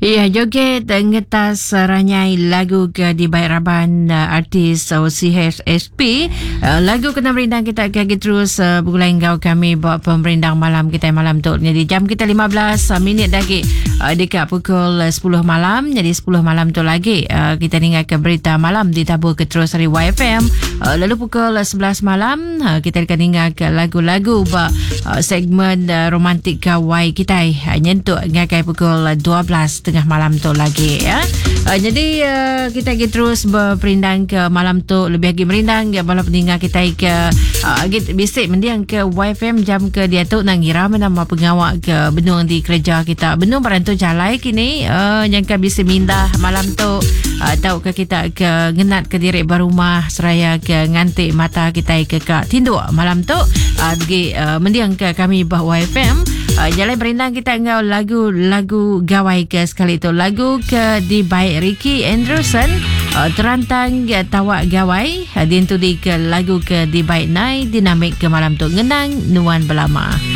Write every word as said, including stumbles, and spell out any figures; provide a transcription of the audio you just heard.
Ya, joget ngetas uh, ranyai lagu ke di Baik Raban uh, artis uh, C H S P. Uh, lagu kena merindang kita kaki terus uh, bergulai engkau kami buat pemerindang malam kita malam tu. Jadi jam kita lima belas uh, minit lagi uh, dekat pukul uh, sepuluh malam. Jadi sepuluh malam tu lagi uh, kita dengarkan berita malam ditabur ke terus dari Y F M. Uh, lalu pukul uh, sebelas malam uh, kita akan dengarkan lagu-lagu buat uh, segmen uh, romantik kawai kita uh, nyentuk dengarkan pukul uh, dua belas tengah malam tu lagi ya. Uh, jadi uh, kita lagi terus berperindang ke malam tu lebih lagi merindang ya malam pendengar kita ke uh, bisik mendiang ke Y F M jam ke dia tu nang ira nama pengawak ke benung di kerja kita benung barantu jalai kini uh, yang ke bisik mindah malam tu uh, tahu ke kita ke ngenat ke diri berumah seraya ke ngantik mata kita ke kak tinduk malam tu uh, di uh, mendiang ke kami bah Y F M. Uh, jalan berindang kita ngau lagu-lagu gawai ke sekali tu lagu ke di Baik Ricky Anderson uh, terantang uh, tawak gawai uh, dintu di ke lagu ke di Baik Nai dinamik ke malam tu ngenang nuan belama.